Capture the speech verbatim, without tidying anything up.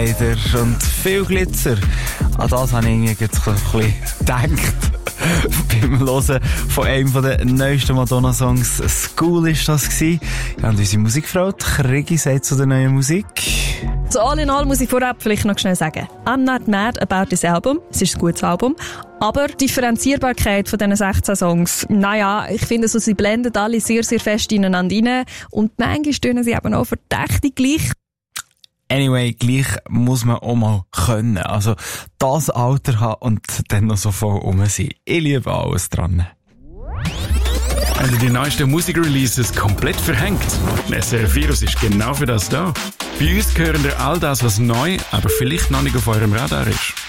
Und viel Glitzer. An das habe ich irgendwie jetzt ein bisschen gedacht. Beim Hören von einem der neuesten Madonna-Songs. School ist das gewesen. Ja, und unsere Musikfrau, die Krigi, sagt zu der neuen Musik. So, all in all muss ich vorab vielleicht noch schnell sagen. I'm not mad about this album. Es ist ein gutes Album. Aber die Differenzierbarkeit von diesen sechzehn Songs, naja, ich finde so, sie blenden alle sehr, sehr fest ineinander rein. Und manchmal stöhnen sie eben auch verdächtig gleich. Anyway, gleich muss man auch mal können. Also, das Alter haben und dann noch so voll rum sein. Ich liebe alles dran. Wenn du die neuesten Musikreleases komplett verhängt, S R F Virus ist genau für das da. Bei uns gehören dir all das, was neu, aber vielleicht noch nicht auf eurem Radar ist.